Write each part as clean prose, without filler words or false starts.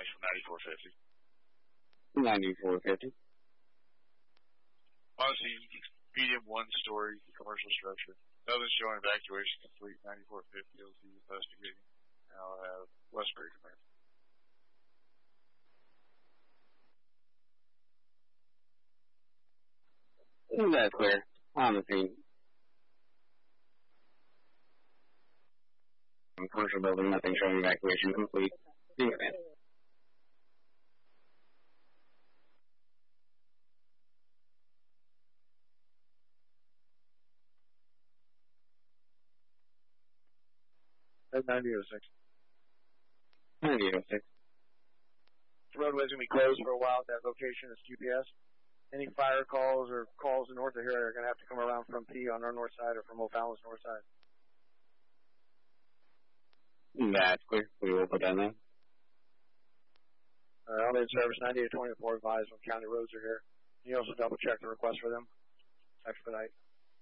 Nice from 9450. Honestly, medium one-story commercial structure. Nothing showing evacuation complete. 9450 LZ investigating. I'll have Westbury command. That's clear. On the scene. Commercial building, nothing showing evacuation complete. In command. At 9806. 9806. The roadway's going to be closed for a while at that location. It's GPS. Any fire calls or calls north of here are going to have to come around from P on our north side or from O'Fallon's north side. That's clear. We will put that in. Elevated service 9824 advised when county roads are here. Can you also double check the request for them? Expedite.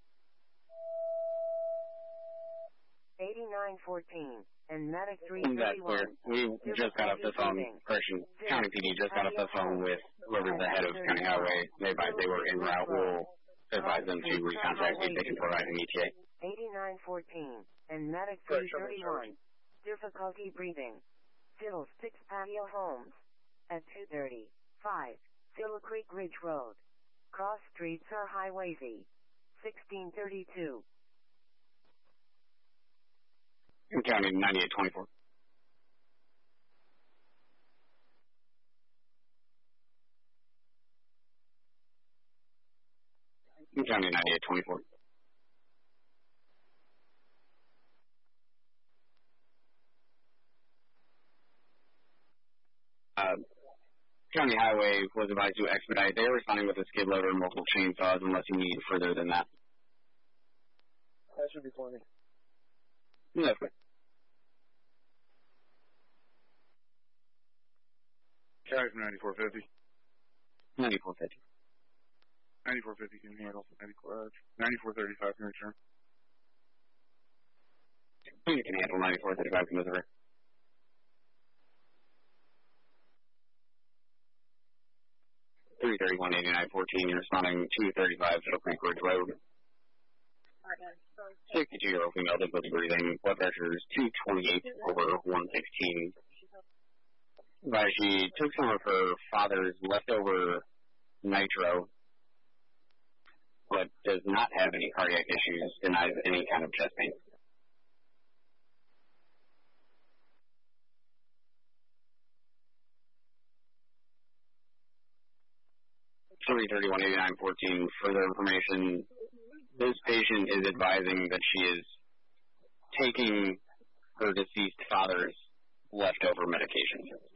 8914 and Medic That's clear. 331. We just got off the phone. Correction. County PD just got off the phone with whoever's the head of County Highway. They advised they were en route. We'll advise them to recontact see if they can provide an ETA. 8914 and Medic 331. Difficulty breathing. Fiddle 6 Patio Homes. At 235. Fiddle Creek Ridge Road. Cross streets are Highway Z. 1632. County 9824. County 9824. County Highway was advised to expedite. They are responding with a skid loader and multiple chainsaws unless you need further than that. That should be plenty. That's good. County from 9450. 9450. 9450 can handle. 9435 can return. You can handle 9435 from Missouri. Three 318914, you're responding 235 Fiddle Creek Ridge Road. 62-year-old female difficulty breathing, blood pressure is 228 over 116. But she took some of her father's leftover nitro, but does not have any cardiac issues, denies any kind of chest pain. Three 318914. Further information, this patient is advising that she is taking her deceased father's leftover medication.